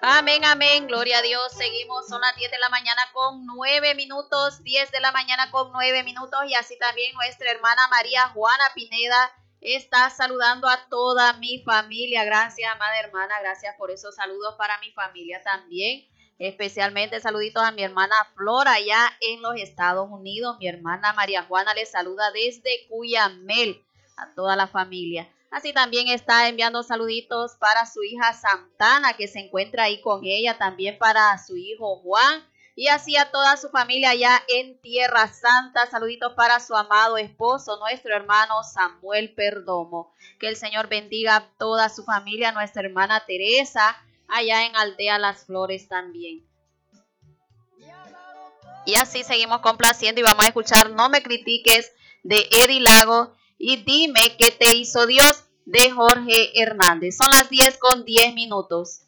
Amén, amén, gloria a Dios. Seguimos, son las 10 de la mañana con 9 minutos, 10 de la mañana con 9 minutos, y así también nuestra hermana María Juana Pineda está saludando a toda mi familia. Gracias, amada hermana, gracias por esos saludos para mi familia también. Especialmente saluditos a mi hermana Flora allá en los Estados Unidos. Mi hermana María Juana les saluda desde Cuyamel a toda la familia. Así también está enviando saluditos para su hija Santana, que se encuentra ahí con ella, también para su hijo Juan, y así a toda su familia allá en Tierra Santa. Saluditos para su amado esposo, nuestro hermano Samuel Perdomo. Que el Señor bendiga a toda su familia, nuestra hermana Teresa, allá en Aldea Las Flores también. Y así seguimos complaciendo y vamos a escuchar No me critiques de Eddie Lago y Dime qué te hizo Dios de Jorge Hernández. Son las 10 con 10 minutos.